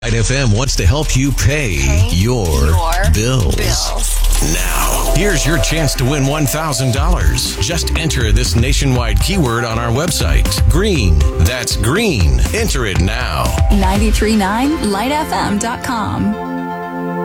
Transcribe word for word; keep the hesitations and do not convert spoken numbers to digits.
Light F M wants to help you pay, pay your, your bills. bills. Now, here's your chance to win one thousand dollars. Just enter this nationwide keyword on our website. Green. That's green. Enter it now. nine three nine light f m dot com.